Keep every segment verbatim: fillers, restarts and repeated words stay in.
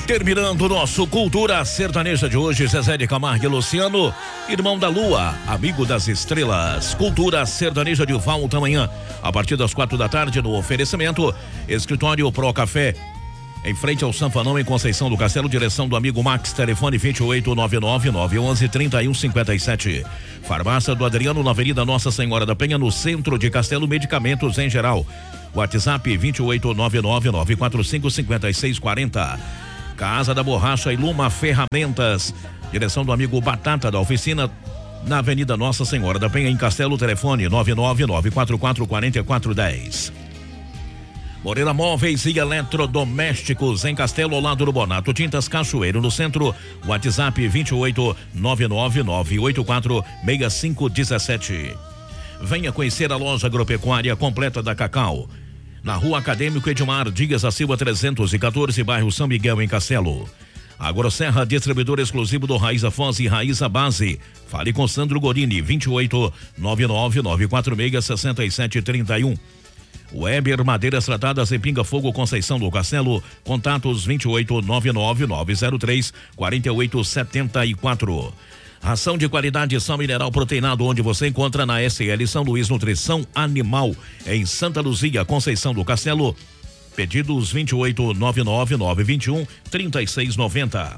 Terminando o nosso Cultura Sertaneja de hoje, Zezé de Camargo e Luciano, Irmão da Lua, Amigo das Estrelas. Cultura Sertaneja de volta amanhã, a partir das quatro da tarde, no oferecimento Escritório Pro Café, em frente ao Sanfanão, em Conceição do Castelo, direção do amigo Max, telefone vinte e oito, nove nove nove onze, trinta e um cinquenta e sete. Farmácia do Adriano, na Avenida Nossa Senhora da Penha, no centro de Castelo, medicamentos em geral. WhatsApp vinte e oito, nove nove nove quatro cinco, cinco seis quatro zero. Casa da Borracha e Luma Ferramentas, direção do amigo Batata, da oficina, na Avenida Nossa Senhora da Penha, em Castelo, telefone nove nove nove quatro quatro quatro quatro um zero. Moreira Móveis e Eletrodomésticos, em Castelo, ao lado do Bonato Tintas Cachoeiro, no centro. WhatsApp vinte e oito, nove nove nove oito quatro seis cinco um sete. Venha conhecer a loja agropecuária completa da Cacau, na Rua Acadêmico Edmar Dias da Silva trezentos e quatorze, bairro São Miguel, em Castelo. Agroserra, distribuidor exclusivo do Raiza Foz e Raiza Base. Fale com Sandro Gorini, vinte e oito, nove nove nove quatro seis, seis sete três um. Weber Madeiras Tratadas em Pinga Fogo, Conceição do Castelo. Contatos vinte e oito, nove nove nove zero três, quatro oito sete quatro. Ração de qualidade Sal Mineral Proteinado, onde você encontra na S L São Luís Nutrição Animal, em Santa Luzia, Conceição do Castelo. Pedidos vinte e oito, nove nove nove vinte e um, trinta e seis noventa.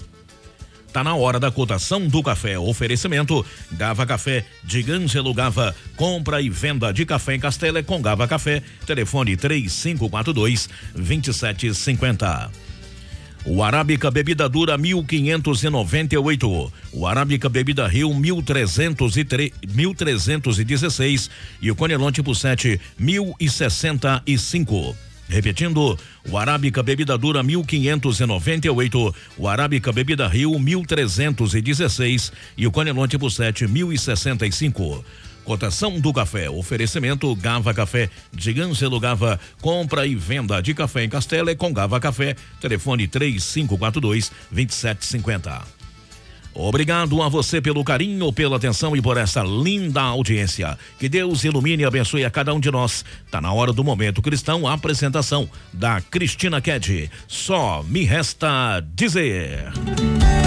Tá na hora da cotação do café. Oferecimento Gava Café de Ângelo Gava. Compra e venda de café em Castelo é com Gava Café. Telefone três cinco quatro dois, dois sete cinco zero. O Arábica Bebida Dura mil quinhentos e noventa e oito. O Arábica Bebida Rio mil trezentos e dezesseis. E o Conelon Tipo sete mil e sessenta e cinco. Repetindo, o Arábica Bebida Dura mil quinhentos e noventa e oito, o Arábica Bebida Rio mil trezentos e dezesseis e o Conelon Tipo sete mil e sessenta e cinco. Cotação do café. Oferecimento Gava Café de Ângelo Gava. Compra e venda de café em Castelo é com Gava Café. Telefone três cinco quatro dois, dois sete cinco zero. Obrigado a você pelo carinho, pela atenção e por essa linda audiência. Que Deus ilumine e abençoe a cada um de nós. Tá na hora do Momento Cristão, a apresentação da Cristina Ked. Só me resta dizer.